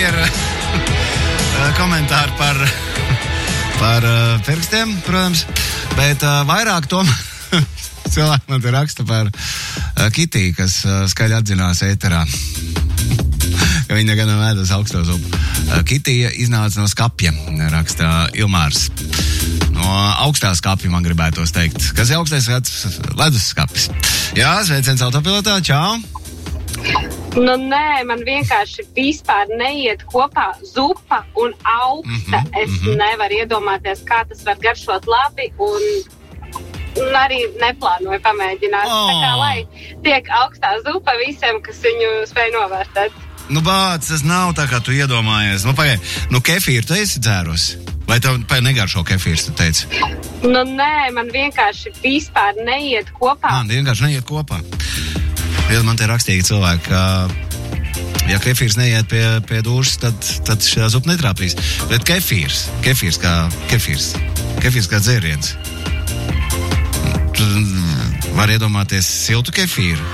ir komentāri par pirkstiem, protams, bet vairāk tomēr cilvēki man te raksta par Kitī, kas skaļi atzinās ēterā. Ka viņa gan vēdas augsto zupu. Kitī iznāca no skapja, raksta Ilmārs. No augstā skapja man gribētos teikt. Kas ir augstais ledus skapis? Jā, sveiciens autopilotā, čau! Nu nē, man vienkārši vispār neiet kopā zupa un augsta. Es nevaru iedomāties, kā tas var garšot labi un arī neplānoju pamēģināt. Tā kā lai tiek augstā zupa visiem, kas viņu spēj novērtēt. Nu, bāc, tas nav tā, kā tu iedomājies. Nu, pagaid, kefīru tu esi dzērusi? Vai tev negaršo kefīrs, tu teici? Nu, nē, man vienkārši vispār neiet kopā. Man vienkārši neiet kopā. Man te rakstīgi cilvēki, ka ja kefīrs neiet pie dušas, tad šā zupa netrāpīs. Bet kefīrs kā dzēriens. Tu var iedomāties siltu kefīru?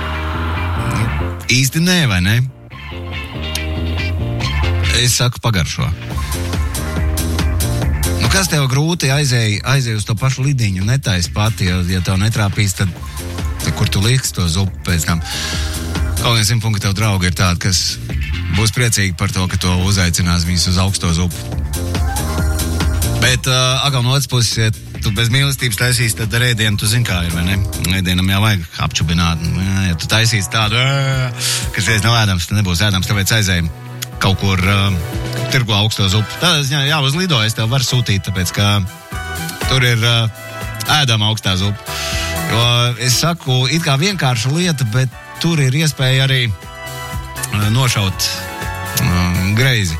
Īsti nē, vai ne? Es saku pagaršo. Nu, kas tev grūti aizēj uz to pašu lidiņu, netais pati, ja tev netrāpīs, tad kur tu liks to zupu pēc tam? Kaut viens simtpunkti tev draugi ir tādi, kas būs priecīgi par to, ka to uzaicinās viņus uz augsto zupu. Bet, atkal no otras puses, ja tu bez mīlestības taisīsi, tad ar ēdienu tu zini, kā ir, vai ne? Ēdienam jau vajag apčubināt. Ja tu taisīsi tādu, kas reiz nav ēdams, tad nebūs ēdams, tāpēc aizējam kaut kur tirgo augsto zupu. Tad jā, uz Lido es tev varu sūtīt, tāpēc, ka tur ir ēdama augstā zupa. Jo es saku, it kā vienkārša lieta, bet tur ir iespēja arī nošaut greizi.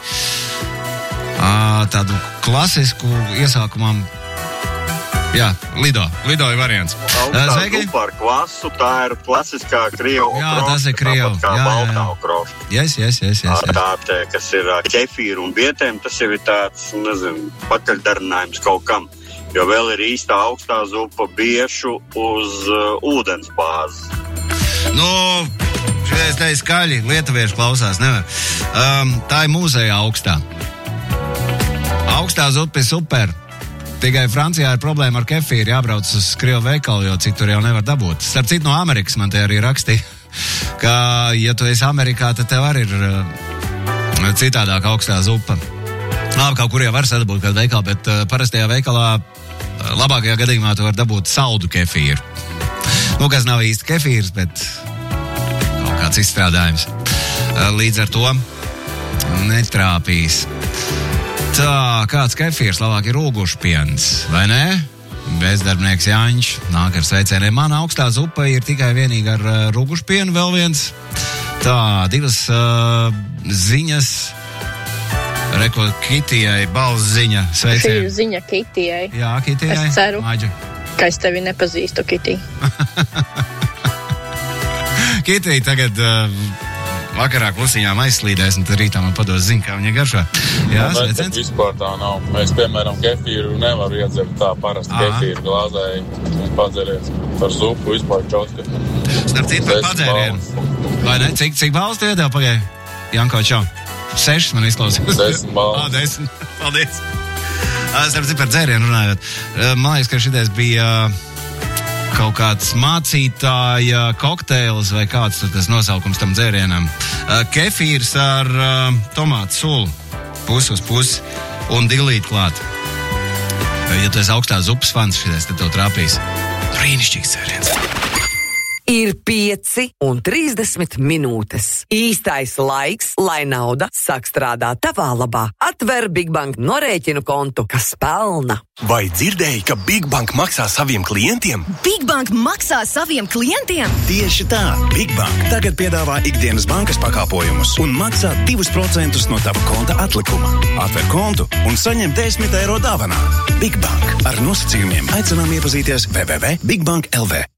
Tādu klasisku iesākumam. Jā, Lido ir variants. Augstā zupa ar kvasu, tā ir klasiskā Krievu krošta. Jā, tas ir Krievu. Tāpat kā Baltāvu krošta. Yes. Tā, kas ir ķefīru un bietēm, tas jau ir tāds, pakaļdarinājums kaut kam. Jo vēl ir īstā augstā zupa biešu uz ūdens bāzes. Nu, šeit te skaļi, lietuvieši klausās, nevar. Tā ir mūzeja augstā. Augstā zupa ir super. Tikai Francijā ir problēma ar kefīru, jābrauc uz Krievu veikalu, jo citur jau nevar dabūt. Starp citu no Amerikas man te arī rakstīja, ka, ja tu esi Amerikā, tad tev arī ir citādāk augstā zupa. Kaut kur jau var sadabūt kādu veikalu, bet parastajā veikalā labākajā gadījumā tu var dabūt saldu kefīru. Nu, kas nav īsti kefīrs, bet kaut kāds izstrādājums. Līdz ar to netrāpīs. Tā, kāds kefīrs labāk ir rūgušpiens, vai ne? Bezdarbnieks Jāņš nāk ar sveicieniem. Mana augstā zupa ir tikai vienīgi ar rūgušpienu, vēl viens. Tā, divas ziņas. Reko Kitijai, balss ziņa, sveicieni. Šī ziņa Kitijai. Jā, Kitijai. Es ceru, Maģi. ka es tevi nepazīstu, Kitī. Kitija tagad vakarā klusiņām aizslīdēs, un tad rītā man pados ziņu, kā viņa garšo. Jā, sveiciens. Vispār tā nav. Mēs, piemēram, kefīru nevaru iedzert tā parasti kefīru glāzē un padzeries par zupu vispār čauska. Starp citu par padzērienu. Vai ne? Cik balvas tu iedēv pagāja? Janko, čau. 6 man izklausījās. 10 balvas. 10. Paldies. Starp citu par dzērienu runājot. Man liekas, ka šitais bija kaut kāds mācītāja kokteils vai kāds tas nosaukums tam dzērienam. Kefīrs ar tomātu sulu. Pusi uz pusi un dilīt klāt. Ja tu esi augstā zupas fans šitais, tad tev trāpīs. Brīnišķīgs dzēriens. Ir 5:30 minūtes. Īstais laiks, lai nauda sāk strādāt tavā labā. Atver Big Bank norēķinu kontu, kas pelna. Vai dzirdēji, ka Big Bank maksā saviem klientiem? Big Bank maksā saviem klientiem? Tieši tā. Big Bank tagad piedāvā ikdienas bankas pakalpojumus un maksā 2% no tava konta atlikuma. Atver kontu un saņem 10 eiro dāvanā. Big Bank. Ar nosacījumiem aicinām iepazīties www.bigbank.lv.